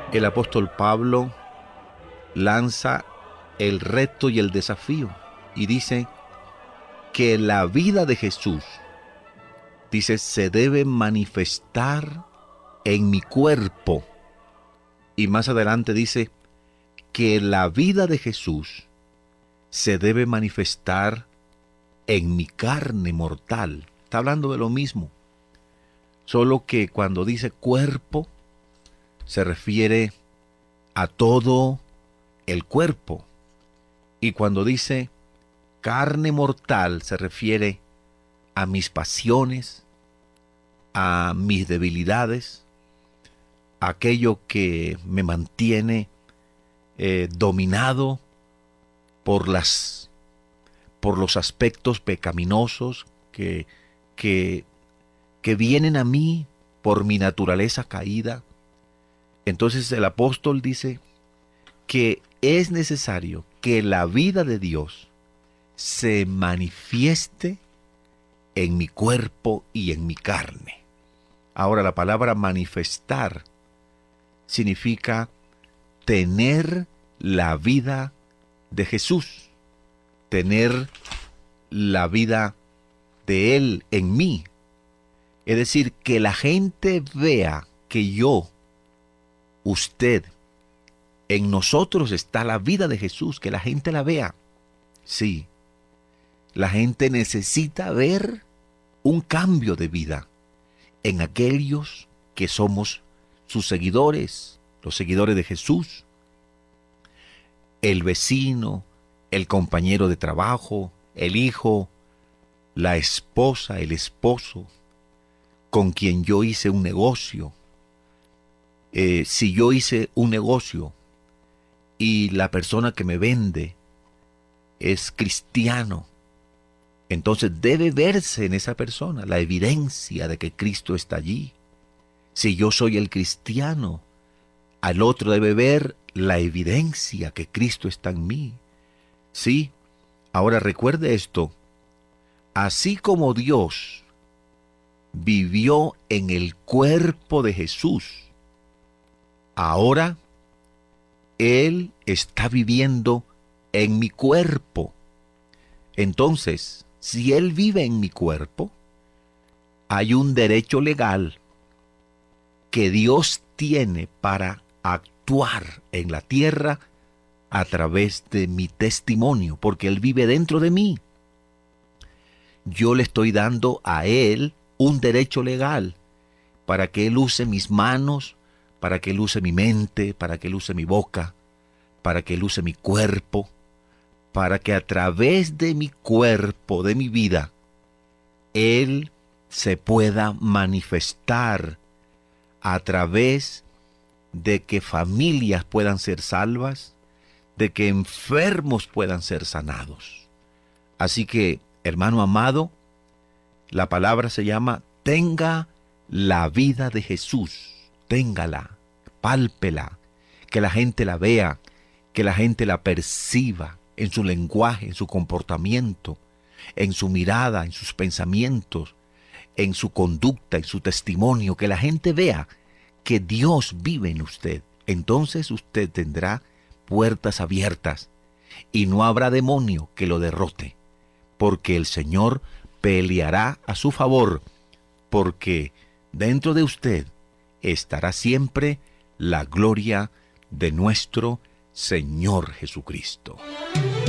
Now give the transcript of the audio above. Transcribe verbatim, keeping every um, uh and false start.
el apóstol Pablo lanza el reto y el desafío y dice que la vida de Jesús, dice, se debe manifestar en mi cuerpo. Y más adelante dice que la vida de Jesús se debe manifestar en mi carne mortal. Está hablando de lo mismo, solo que cuando dice cuerpo, se refiere a todo el cuerpo. Y cuando dice carne mortal, se refiere a mis pasiones, a mis debilidades, a aquello que me mantiene eh, dominado por las por los aspectos pecaminosos que, que, que vienen a mí por mi naturaleza caída. Entonces el apóstol dice que es necesario que la vida de Dios se manifieste en mi cuerpo y en mi carne. Ahora, la palabra manifestar significa tener la vida de Jesús, tener la vida de Él en mí. Es decir, que la gente vea que yo, usted, en nosotros está la vida de Jesús, que la gente la vea. Sí, la gente necesita ver un cambio de vida en aquellos que somos sus seguidores, los seguidores de Jesús. El vecino, el compañero de trabajo, el hijo, la esposa, el esposo, con quien yo hice un negocio. Eh, si yo hice un negocio y la persona que me vende es cristiano, entonces debe verse en esa persona la evidencia de que Cristo está allí. Si yo soy el cristiano, al otro debe ver la evidencia que Cristo está en mí. Sí, ahora recuerde esto. Así como Dios vivió en el cuerpo de Jesús, ahora Él está viviendo en mi cuerpo. Entonces, si Él vive en mi cuerpo, hay un derecho legal que Dios tiene para actuar en la tierra a través de mi testimonio, porque Él vive dentro de mí. Yo le estoy dando a Él un derecho legal para que Él use mis manos, para que Él use mi mente, para que Él use mi boca, para que Él use mi cuerpo, para que a través de mi cuerpo, de mi vida, Él se pueda manifestar a través de que familias puedan ser salvas, de que enfermos puedan ser sanados. Así que, hermano amado, la palabra se llama tenga la vida de Jesús, téngala, pálpela, que la gente la vea, que la gente la perciba en su lenguaje, en su comportamiento, en su mirada, en sus pensamientos, en su conducta, en su testimonio, que la gente vea que Dios vive en usted. Entonces usted tendrá puertas abiertas y no habrá demonio que lo derrote, porque el Señor peleará a su favor, porque dentro de usted estará siempre la gloria de nuestro Señor Jesucristo.